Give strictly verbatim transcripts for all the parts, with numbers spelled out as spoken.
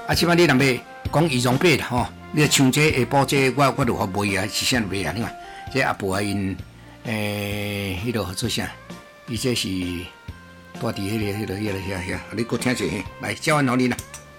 啊，即摆你若要讲羽绒被啦吼，你像这下晡这我我就好卖啊，是啥卖啊？你看这阿婆啊因诶，迄、那个做啥？伊这是住伫迄个、迄、那个、迄、那个、遐、遐，你搁听者嘿，来交完互你啦。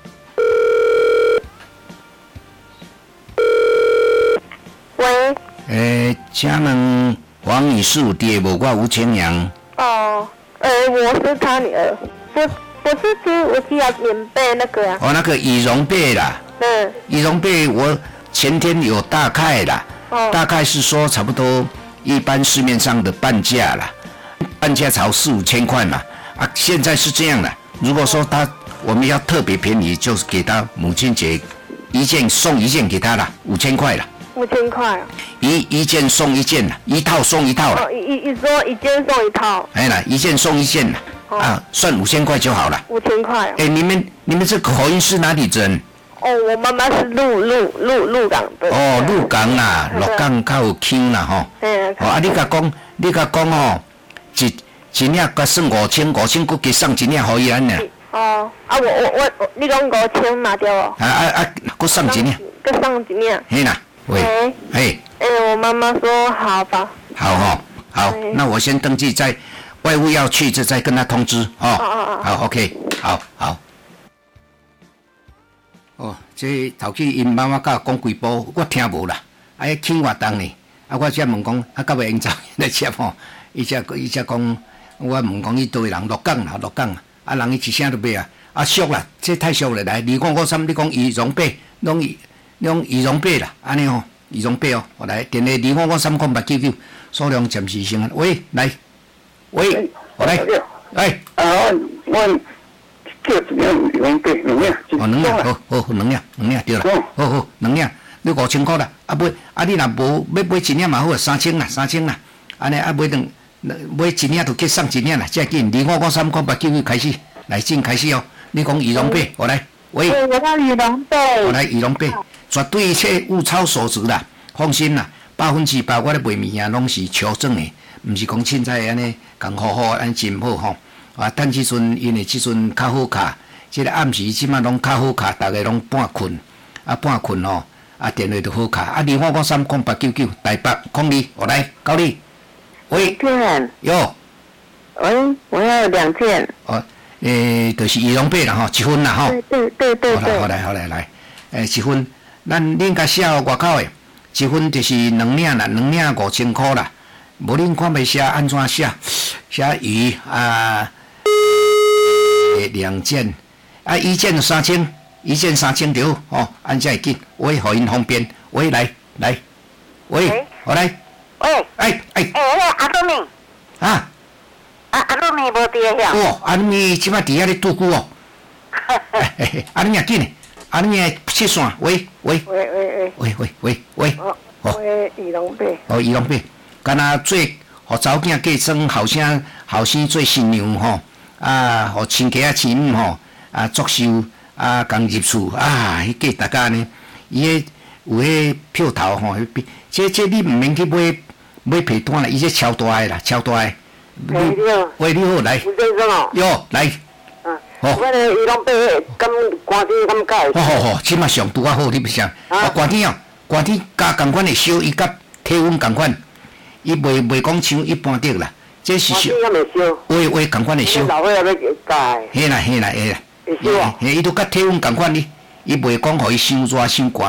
喂。 诶，请问黄女士有爹无？我吴清阳。 哦，呃，我是他女儿，我我是织我织要棉被那个啊。 哦，那个羽绒被啦。 嗯。 羽绒被我前天有大概啦，哦、大概是说差不多一般市面上的半价啦，半价朝四五千块嘛。啊，现在是这样的，如果说他我们要特别便宜，就是给他母亲节一件送一件给他啦，五千块啦。 五千块啊！ 一一件送一件啦，一套送一套啦。 哦，一一说一件送一套。 哎啦，一件送一件啦，哦、啊，算五千块就好了。 五千块、啊。 哎，你们你们这口音是哪里人？ 哦，我妈妈是鹿鹿鹿鹿港的。 哦，鹿港啦，鹿港较有腔啦吼。 嗯。 哦，啊，你甲讲，你甲讲哦，一一领甲算五千，五千佫加送一领互伊安尼。 哦，啊，我我我，你讲五千拿掉哦。 啊啊啊，佫送一领。 佫送一领。 嘿啦。喂，哎， 哎，我妈妈说好吧。 好哈，好，那我先登记，在外务要去，就再跟他通知哦。哦哦哦。好 ，OK， 好好。哦，这头去因妈妈甲我讲几步，我听无啦，啊，迄轻活动呢，啊，我才问讲，啊，到尾因走来接吼，伊才伊才讲，我问讲伊倒位人鹿港啦，鹿港啊，啊，人伊一声都袂啊，啊俗啦，这太俗了，来，你讲我三，你讲羽绒被，拢伊。用羽绒被啦，安尼吼，羽绒被哦，我来电话二五五三空八九九，数量暂时先。喂，来，喂，我来，哎， 啊，我叫一领羽绒被，两领， 哦，两领，好好，两领，两领对啦，好好，两领，你五千块啦，啊买，啊你若无要买一领嘛好，三千啦，三千啦，安尼啊买两买一领就结送一领啦，遮紧，二五五三空八九九开始，来先开始哦，你讲羽绒被，我来，喂， 我要羽绒被， 我来羽绒被。绝对切物超所值啦，放心啦，百分之百我咧卖物件拢是求证的，毋是讲凊彩安尼共好好安真好吼。啊，等即阵因为即阵较好卡，即个暗时即摆拢较好卡，逐个拢半困，啊半困吼，啊电话就好卡。啊，二五五三空八九九台北空二，我来高丽。喂。 件。 哟。 喂，我要两件。 哦，诶，就是羽绒被啦吼，一份啦吼。 对对对对对。 好来好来来，诶，一份。咱恁甲写外口诶，一份就是两领啦，两领五千箍啦。无恁看袂写安怎写？写鱼啊，两件啊，一件三千，一件三千就好哦，安才会紧，喂，互因方便。喂，来来，喂，我来。 喂。 哎哎。 哎，那阿鲁米。 啊。 阿阿鲁米无伫遐。 哦，阿鲁米即摆伫遐咧拄久哦。阿鲁米紧诶。啊，你诶，切线，喂喂， 喂喂喂， 喂喂喂喂， 哦，喂，羽绒被， 哦，羽绒被，敢若做，互查某囝嫁妆，后生后生做新娘吼，啊，互亲家啊亲母吼，啊作寿，啊共入厝，啊，迄个大家呢，伊迄有迄票头吼，迄这这你毋免去买买皮单啦，伊这超大诶啦，超大诶，喂你好，来，哟来。 哦，我咧羽绒被咁寒天咁解。 好好好，即马上拄啊好，你不想？啊，寒天哦，寒天加共款会烧，伊甲体温共款，伊袂袂讲像一般的啦，这是烧。 寒天袂烧。 会会共款会烧。 老岁仔要解。 嘿啦嘿啦嘿啦。 会烧啊？ 嘿，伊都甲体温共款哩，伊袂讲互伊伤热伤寒。